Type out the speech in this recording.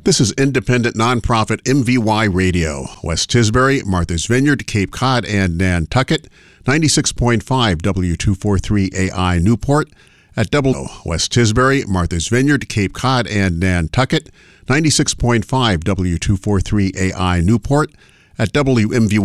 This is independent nonprofit MVY Radio. West Tisbury, Martha's Vineyard, Cape Cod, and Nantucket. 96.5 W243AI Newport. At West Tisbury, Martha's Vineyard, Cape Cod, and Nantucket. 96.5 W243AI Newport. At WMVY